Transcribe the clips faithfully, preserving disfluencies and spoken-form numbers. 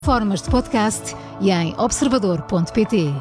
Formas de podcast e em observador ponto pt.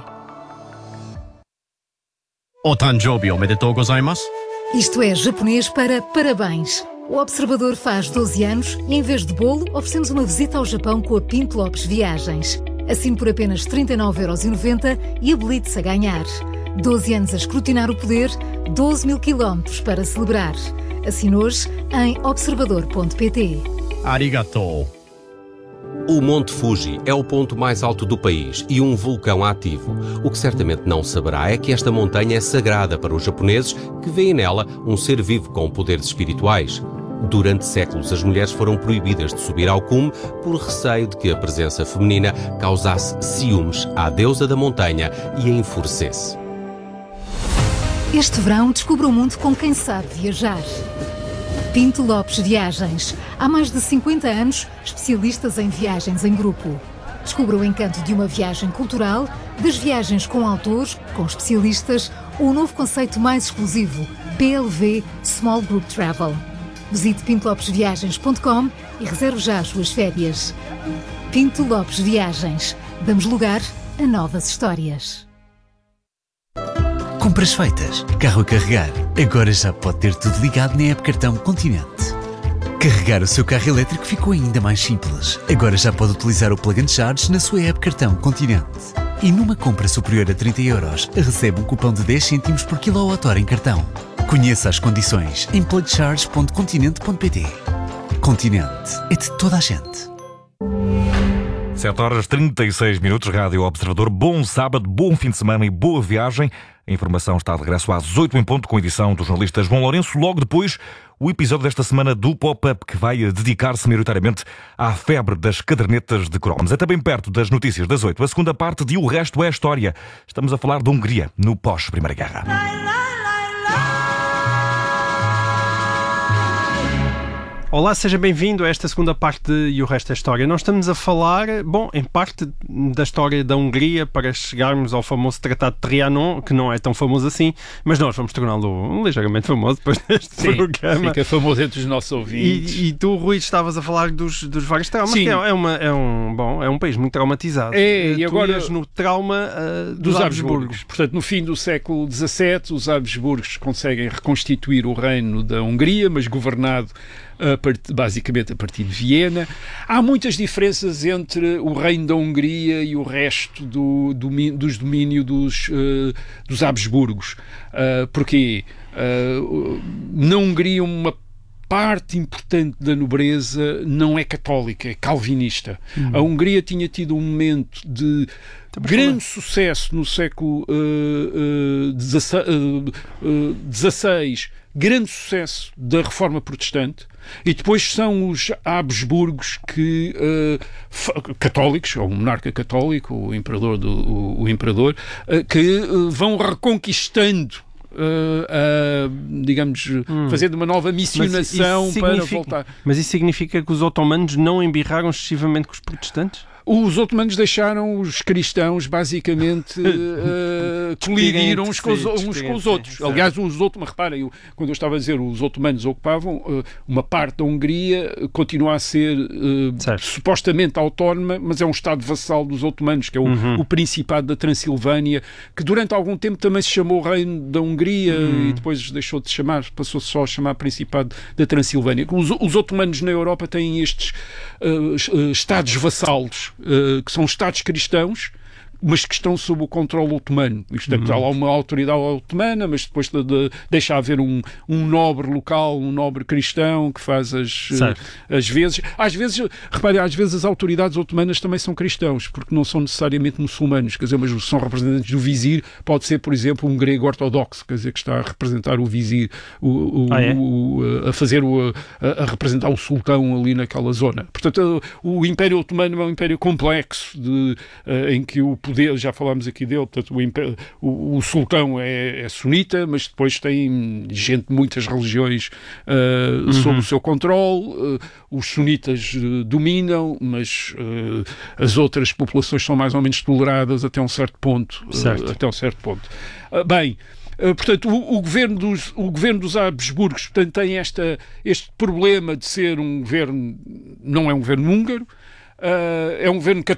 Otanjobi omedetou gozaimasu. Isto é japonês para parabéns. O Observador faz doze anos e, em vez de bolo, oferecemos uma visita ao Japão com a Pinto Lopes Viagens. Assine por apenas trinta e nove euros e noventa e habilite-se a ganhar. doze anos a escrutinar o poder, doze mil quilómetros para celebrar. Assine hoje em observador ponto pt. Arigatou. O Monte Fuji é o ponto mais alto do país e um vulcão ativo. O que certamente não saberá é que esta montanha é sagrada para os japoneses, que veem nela um ser vivo com poderes espirituais. Durante séculos, as mulheres foram proibidas de subir ao cume por receio de que a presença feminina causasse ciúmes à deusa da montanha e a enfurecesse. Este verão, descubra o mundo com quem sabe viajar. Pinto Lopes Viagens. Há mais de cinquenta anos, especialistas em viagens em grupo. Descubra o encanto de uma viagem cultural, das viagens com autores, com especialistas, ou o novo conceito mais exclusivo, P L V Small Group Travel. Visite pinto lopes viagens ponto com e reserve já as suas férias. Pinto Lopes Viagens. Damos lugar a novas histórias. Compras feitas, carro a carregar. Agora já pode ter tudo ligado na app Cartão Continente. Carregar o seu carro elétrico ficou ainda mais simples. Agora já pode utilizar o Plug and Charge na sua app Cartão Continente. E numa compra superior a trinta euros, recebe um cupom de dez cêntimos por quilowatt-hora em cartão. Conheça as condições em plug charge ponto continente ponto pt. Continente é de toda a gente. sete horas e trinta e seis minutos, Rádio Observador. Bom sábado, bom fim de semana e boa viagem. A informação está de regresso às oito em ponto, com a edição do jornalista João Lourenço. Logo depois, o episódio desta semana do Pop-Up, que vai dedicar-se maioritariamente à febre das cadernetas de cromos. É também perto das notícias das oito. A segunda parte de O Resto é História. Estamos a falar de Hungria, no pós-Primeira Guerra. Olá, seja bem-vindo a esta segunda parte de E o Resto é História. Nós estamos a falar, bom, em parte da história da Hungria para chegarmos ao famoso Tratado de Trianon, que não é tão famoso assim, mas nós vamos torná-lo ligeiramente famoso depois deste Sim, programa. Fica famoso entre os nossos ouvintes. E, e tu, Rui, estavas a falar dos, dos vários traumas, Sim. que é, é, uma, é, um, bom, é um país muito traumatizado. É, e tu agora ias no trauma uh, dos, dos Habsburgos. Habsburgos. Portanto, no fim do século dezassete, os Habsburgos conseguem reconstituir o reino da Hungria, mas governado a part... basicamente a partir de Viena. Há muitas diferenças entre o reino da Hungria e o resto do, do, dos domínios dos, uh, dos Habsburgos. Uh, porquê? Uh, na Hungria, uma parte importante da nobreza não é católica, é calvinista. Uhum. A Hungria tinha tido um momento de Estamos grande falando. sucesso no século dezasseis, grande sucesso da Reforma Protestante, e depois são os Habsburgos que, uh, católicos, ou o monarca católico, o imperador, do, o, o imperador uh, que uh, vão reconquistando Uh, uh, digamos, hum. fazendo uma nova missionação para voltar. Mas isso significa que os otomanos não embirraram excessivamente com os protestantes? Os otomanos deixaram os cristãos basicamente uh, colidir uns com os, uns com os outros. Sim, aliás, os otomanos, reparem, eu, quando eu estava a dizer os otomanos ocupavam, uh, uma parte da Hungria continua a ser uh, supostamente autónoma, mas é um estado vassal dos otomanos, que é o, uhum. o Principado da Transilvânia, que durante algum tempo também se chamou Reino da Hungria uhum. e depois deixou de se chamar, passou-se só a chamar Principado da Transilvânia. Os, os otomanos na Europa têm estes uh, estados vassalos, Uh, que são Estados cristãos, mas que estão sob o controle otomano. Isto é, uhum. há lá uma autoridade otomana, mas depois de, de, deixa haver um, um nobre local, um nobre cristão que faz as, as vezes. Às vezes, reparem, às vezes as autoridades otomanas também são cristãos, porque não são necessariamente muçulmanos, quer dizer, mas são representantes do vizir, pode ser, por exemplo, um grego ortodoxo, quer dizer, que está a representar o vizir, o, o, ah, é? o, a fazer o, a, a representar o sultão ali naquela zona. Portanto, o, o Império Otomano é um império complexo, de, uh, em que o poder, já falámos aqui dele, portanto, o, império, o, o sultão é, é sunita, mas depois tem gente de muitas religiões uh, uhum. sob o seu controle. Uh, os sunitas uh, dominam, mas uh, as outras populações são mais ou menos toleradas até um certo ponto. Uh, até um certo ponto. Uh, bem, Uh, portanto, o, o, governo dos, o governo dos Habsburgos, portanto, tem esta, este problema de ser um governo, não é um governo húngaro, Uh, é um governo